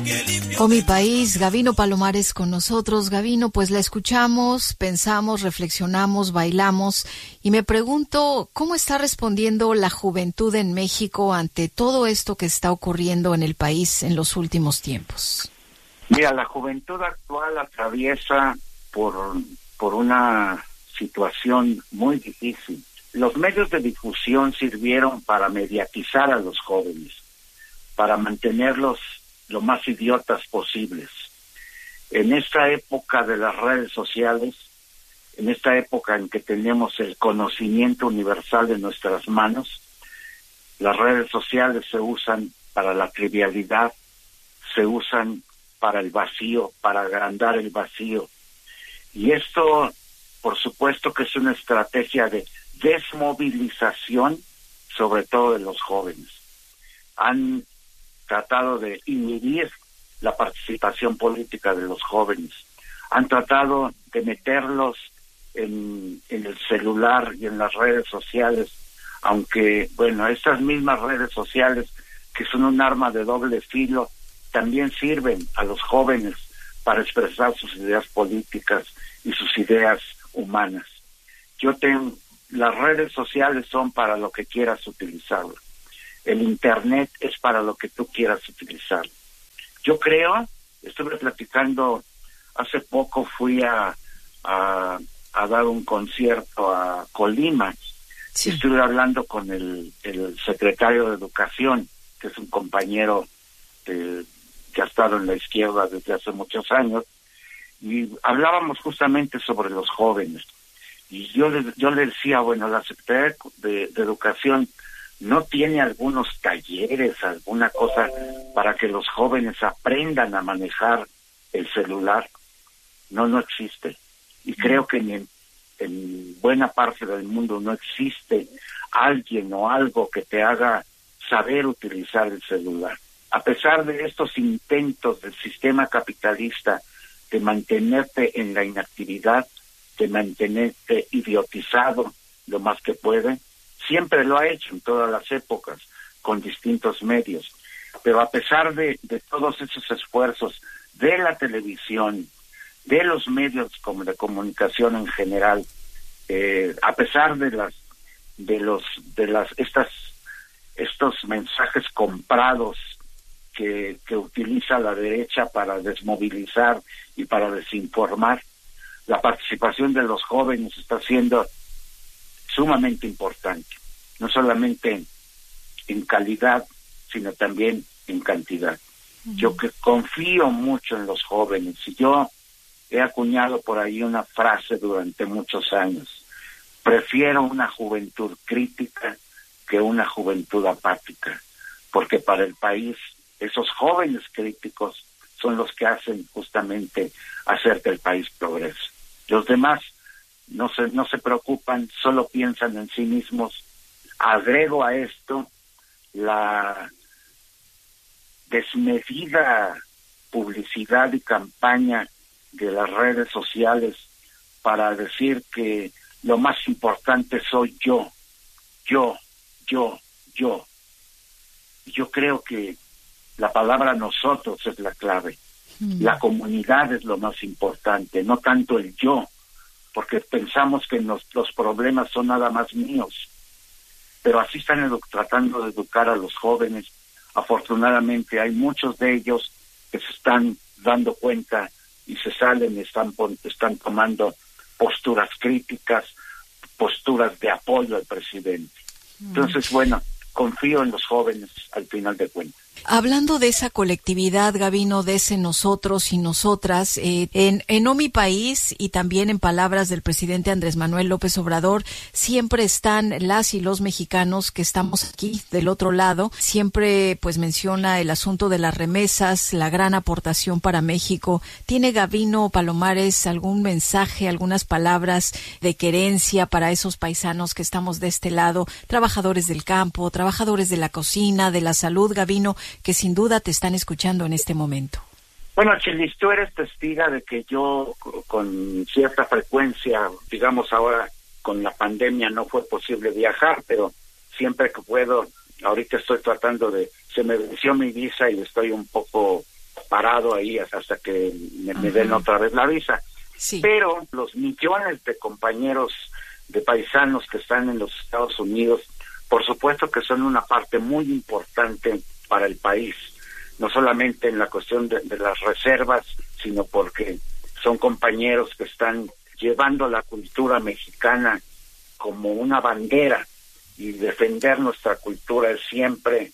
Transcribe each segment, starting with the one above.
Oh, mi país, Gavino Palomares con nosotros. Gavino, pues la escuchamos, pensamos, reflexionamos, bailamos y me pregunto cómo está respondiendo la juventud en México ante todo esto que está ocurriendo en el país en los últimos tiempos. Mira, la juventud actual atraviesa por una situación muy difícil. Los medios de difusión sirvieron para mediatizar a los jóvenes, para mantenerlos lo más idiotas posibles. En esta época de las redes sociales, en esta época en que tenemos el conocimiento universal de nuestras manos, las redes sociales se usan para la trivialidad, se usan para el vacío, para agrandar el vacío. Y esto, por supuesto que es una estrategia de desmovilización, sobre todo de los jóvenes. Han tratado de inhibir la participación política de los jóvenes. Han tratado de meterlos en el celular y en las redes sociales, aunque, bueno, estas mismas redes sociales, que son un arma de doble filo, también sirven a los jóvenes para expresar sus ideas políticas y sus ideas humanas. Las redes sociales son para lo que quieras utilizarlo. El Internet es para lo que tú quieras utilizar. Yo creo, estuve platicando, hace poco fui a dar un concierto a Colima. Sí. Estuve hablando con el secretario de Educación, que es un compañero que ha estado en la izquierda desde hace muchos años, y hablábamos justamente sobre los jóvenes. Y yo le decía, bueno, la Secretaría de Educación ¿no tiene algunos talleres, alguna cosa para que los jóvenes aprendan a manejar el celular? No existe. Y creo que en buena parte del mundo no existe alguien o algo que te haga saber utilizar el celular. A pesar de estos intentos del sistema capitalista de mantenerte en la inactividad, de mantenerte idiotizado lo más que puede, siempre lo ha hecho en todas las épocas, con distintos medios. Pero a pesar de todos esos esfuerzos de la televisión, de los medios de comunicación en general, a pesar de estos mensajes comprados que utiliza la derecha para desmovilizar y para desinformar, la participación de los jóvenes está siendo sumamente importante, no solamente en calidad, sino también en cantidad. Yo que confío mucho en los jóvenes, y yo he acuñado por ahí una frase durante muchos años: prefiero una juventud crítica que una juventud apática, porque para el país esos jóvenes críticos son los que hacen justamente hacer que el país progrese. Los demás no se preocupan, solo piensan en sí mismos. Agrego a esto la desmedida publicidad y campaña de las redes sociales para decir que lo más importante soy yo. Yo creo que la palabra nosotros es la clave. La comunidad es lo más importante, no tanto el yo, porque pensamos que los problemas son nada más míos. Pero así están tratando de educar a los jóvenes. Afortunadamente hay muchos de ellos que se están dando cuenta y se salen, están tomando posturas críticas, posturas de apoyo al presidente. Entonces, bueno, confío en los jóvenes al final de cuentas. Hablando de esa colectividad, Gavino, de ese nosotros y nosotras, en Oh, mi país, y también en palabras del presidente Andrés Manuel López Obrador, siempre están las y los mexicanos que estamos aquí del otro lado. Siempre pues menciona el asunto de las remesas, la gran aportación para México. ¿Tiene Gavino Palomares algún mensaje, algunas palabras de querencia para esos paisanos que estamos de este lado, trabajadores del campo, trabajadores de la cocina, de la salud, Gavino, que sin duda te están escuchando en este momento? Bueno, Chelis, tú eres testiga de que yo con cierta frecuencia, digamos ahora con la pandemia no fue posible viajar, pero siempre que puedo, ahorita estoy tratando se me venció mi visa y estoy un poco parado ahí hasta que me den otra vez la visa. Sí. Pero los millones de compañeros, de paisanos que están en los Estados Unidos, por supuesto que son una parte muy importante para el país, no solamente en la cuestión de las reservas, sino porque son compañeros que están llevando la cultura mexicana como una bandera, y defender nuestra cultura es siempre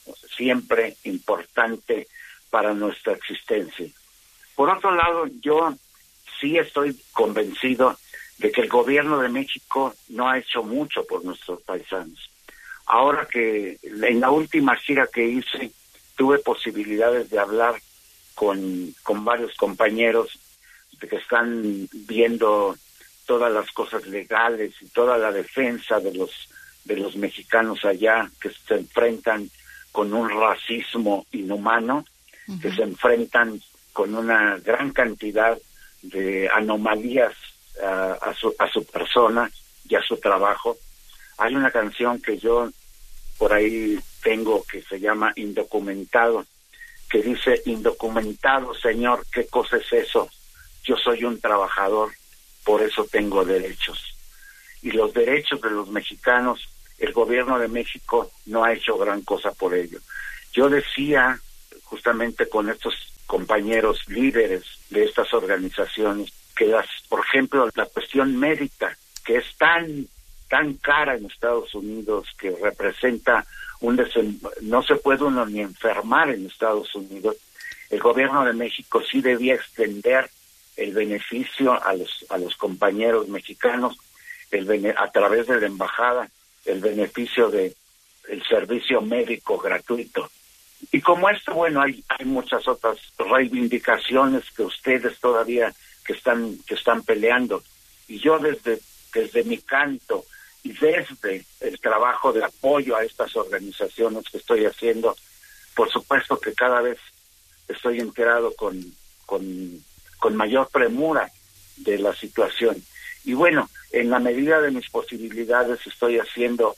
importante para nuestra existencia. Por otro lado, yo sí estoy convencido de que el gobierno de México no ha hecho mucho por nuestros paisanos. Ahora que en la última gira que hice, tuve posibilidades de hablar con varios compañeros que están viendo todas las cosas legales y toda la defensa de los mexicanos allá, que se enfrentan con un racismo inhumano, que se enfrentan con una gran cantidad de anomalías a su persona y a su trabajo. Hay una canción que yo por ahí tengo que se llama Indocumentado, que dice: indocumentado, señor, ¿qué cosa es eso? Yo soy un trabajador, por eso tengo derechos. Y los derechos de los mexicanos, el gobierno de México no ha hecho gran cosa por ello. Yo decía, justamente con estos compañeros líderes de estas organizaciones, que por ejemplo, la cuestión médica, que es tan cara en Estados Unidos, que representa no se puede uno ni enfermar en Estados Unidos, el gobierno de México sí debía extender el beneficio a los compañeros mexicanos, a través de la embajada, el beneficio de el servicio médico gratuito. Y como esto, bueno, hay muchas otras reivindicaciones que ustedes todavía que están peleando. Y yo desde mi canto y desde el trabajo de apoyo a estas organizaciones que estoy haciendo, por supuesto que cada vez estoy enterado con mayor premura de la situación. Y bueno, en la medida de mis posibilidades estoy haciendo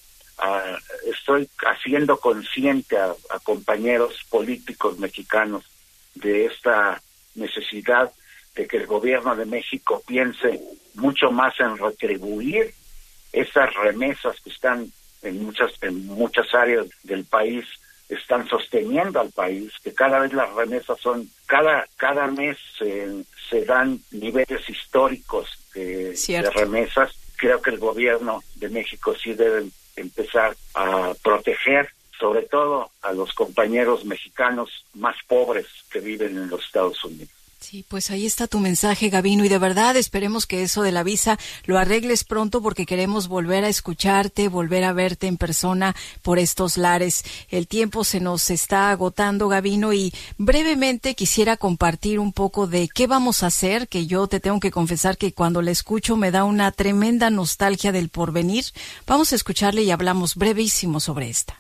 consciente a compañeros políticos mexicanos de esta necesidad de que el gobierno de México piense mucho más en retribuir esas remesas que están en muchas áreas del país, están sosteniendo al país, que cada vez las remesas son, cada mes se dan niveles históricos de remesas. Creo que el gobierno de México sí debe empezar a proteger, sobre todo a los compañeros mexicanos más pobres que viven en los Estados Unidos. Sí, pues ahí está tu mensaje, Gavino, y de verdad esperemos que eso de la visa lo arregles pronto, porque queremos volver a escucharte, volver a verte en persona por estos lares. El tiempo se nos está agotando, Gavino, y brevemente quisiera compartir un poco de qué vamos a hacer, que yo te tengo que confesar que cuando la escucho me da una tremenda nostalgia del porvenir. Vamos a escucharle y hablamos brevísimo sobre esta.